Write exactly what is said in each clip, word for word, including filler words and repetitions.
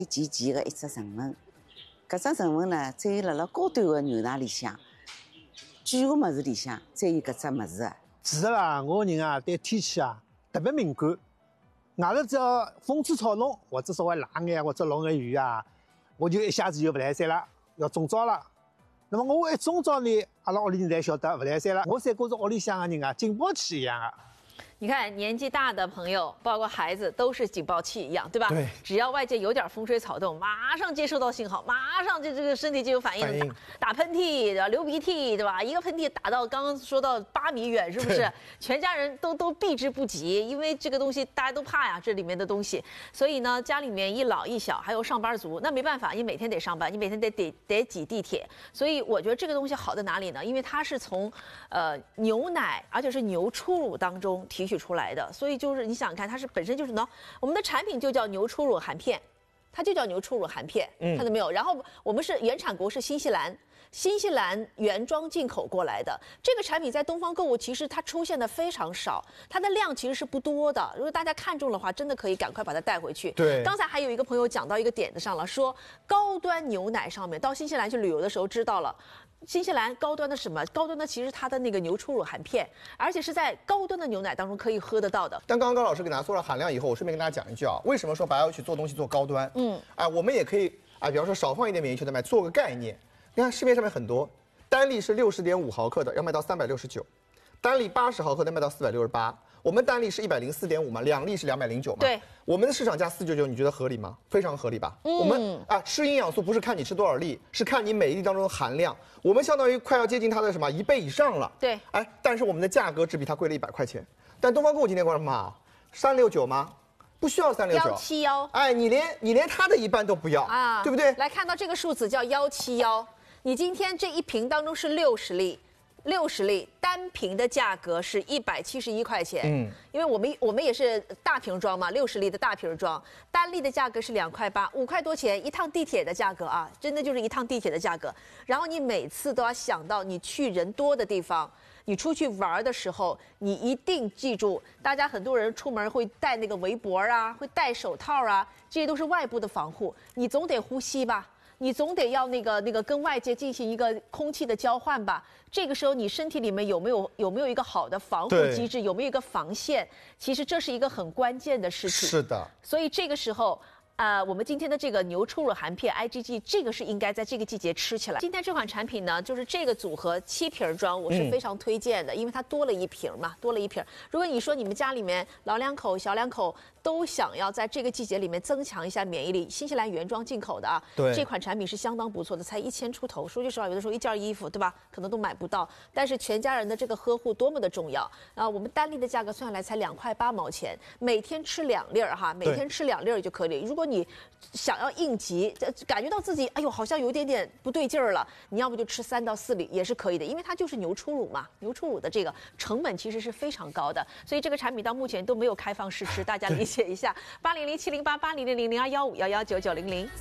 极其的一只成分。搿只成分呢，只有辣辣高端的牛奶里向，贵个物事里向才有搿只物事的。 其实啦，我人啊对天气啊特别敏感。外头只要风吹草动，或者稍微冷眼或者落眼雨啊，我就一下子就勿来三了，要中招了。那么我一中招呢，阿拉屋里人侪晓得勿来三了，我才觉着屋里向的人啊警报器一样啊。 你看，年纪大的朋友，包括孩子，都是警报器一样，对吧？ 对。 只要外界有点风吹草动，马上接收到信号，马上就这个身体就有反应， 反应打打喷嚏，对吧？流鼻涕，对吧？一个喷嚏打到刚刚说到八米远，是不是？全家人都都避之不及，因为这个东西大家都怕呀，这里面的东西。所以呢，家里面一老一小，还有上班族，那没办法，你每天得上班，你每天得得得挤地铁。所以我觉得这个东西好在哪里呢？因为它是从呃牛奶，而且是牛初乳当中提取出来的，所以就是你想想看，它是本身就是呢，我们的产品就叫牛初乳含片，它就叫牛初乳含片，嗯，看到没有？然后我们是原产国是新西兰，新西兰原装进口过来的这个产品在东方购物其实它出现的非常少，它的量其实是不多的。如果大家看中的话，真的可以赶快把它带回去。 对， 刚才还有一个朋友讲到一个点子上了，说高端牛奶上面，到新西兰去旅游的时候知道了。新西兰高端的什么？高端的其实它的那个牛初乳含片，而且是在高端的牛奶当中可以喝得到的。 但刚刚高老师给大家说了含量以后，我顺便跟大家讲一句啊，为什么说白要去做东西做高端？嗯，哎，我们也可以啊，比方说少放一点免疫球蛋白，做个概念。你看市面上面很多，单粒是六十点五毫克的，要卖到三百六十九；单粒八十毫克的卖到四百六十八。我们单粒是一百零四点五嘛，两粒是两百零九嘛。 对， 我们的市场价四九九，你觉得合理吗？非常合理吧？嗯、我们啊吃营养素不是看你吃多少粒，是看你每一粒当中的含量。我们相当于快要接近它的什么一倍以上了。 对， 哎，但是我们的价格只比它贵了一百块钱。但东方购物今天跟我说嘛，三六九吗？不需要三六九， 幺七幺。 哎，你连你连它的一半都不要啊，对不对？ 来看到这个数字叫幺七幺，你今天这一瓶当中是六十粒。六十粒单瓶的价格是一百七十一块钱，嗯，因为我们我们也是大瓶装嘛，六十粒的大瓶装，单粒的价格是两块八，五块多钱一趟地铁的价格啊，真的就是一趟地铁的价格。然后你每次都要想到你去人多的地方，你出去玩的时候，你一定记住，大家很多人出门会戴那个围脖啊，会戴手套啊，这些都是外部的防护，你总得呼吸吧。你总得要那个那个跟外界进行一个空气的交换吧。这个时候你身体里面有没有有没有一个好的防护机制，有没有一个防线？其实这是一个很关键的事情。 是的。 所以这个时候。呃，我们今天的这个牛初乳含片 I G G， 这个是应该在这个季节吃起来。今天这款产品呢，就是这个组合七瓶装，我是非常推荐的，嗯、因为它多了一瓶嘛，多了一瓶。如果你说你们家里面老两口、小两口都想要在这个季节里面增强一下免疫力，新西兰原装进口的啊， 对， 这款产品是相当不错的，才一千出头。说句实话，有的时候一件衣服，对吧，可能都买不到，但是全家人的这个呵护多么的重要啊！我们单粒的价格算下来才两块八毛钱，每天吃两粒儿哈，每天吃两粒儿就可以。如果你想要应急，感觉到自己哎呦好像有点点不对劲儿了，你要不就吃三到四粒也是可以的，因为它就是牛初乳嘛，牛初乳的这个成本其实是非常高的，所以这个产品到目前都没有开放试吃，大家理解一下。八零零七零八八零零零零二幺五幺幺九九零零。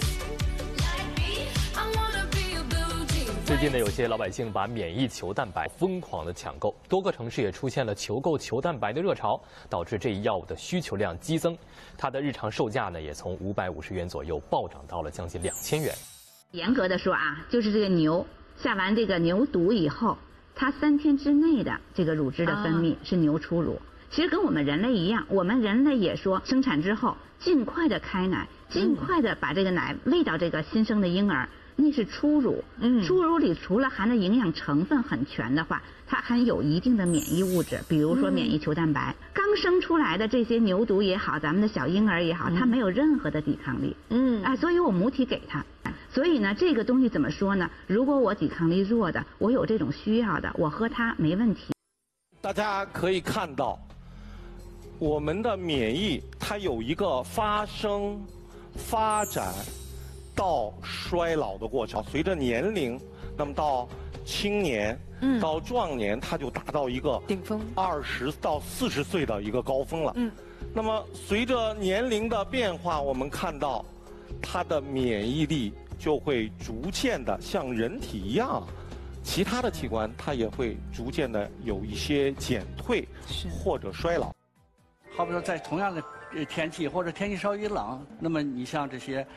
最近呢，有些老百姓把免疫球蛋白疯狂的抢购，多个城市也出现了求购球蛋白的热潮，导致这一药物的需求量激增，它的日常售价呢也从五百五十元左右暴涨到了将近两千元。 严格的说啊，就是这个牛下完这个牛犊以后，它三天之内的这个乳汁的分泌是牛初乳。其实跟我们人类一样，我们人类也说生产之后尽快的开奶，尽快的把这个奶喂到这个新生的婴儿。那是初乳，嗯，初乳里除了含的营养成分很全的话，它含有一定的免疫物质，比如说免疫球蛋白。嗯、刚生出来的这些牛犊也好，咱们的小婴儿也好，它没有任何的抵抗力，嗯，哎，所以我母体给它。所以呢，这个东西怎么说呢？如果我抵抗力弱的，我有这种需要的，我喝它没问题。 大家可以看到，我们的免疫它有一个发生、发展到衰老的过程，随着年龄，那么到青年，嗯，到壮年，它就达到一个顶峰， 二十到四十岁的一个高峰了。嗯，那么随着年龄的变化，我们看到它的免疫力就会逐渐的像人体一样，其他的器官它也会逐渐的有一些减退或者衰老。 好比说，在同样的天气或者天气稍微冷，那么你像这些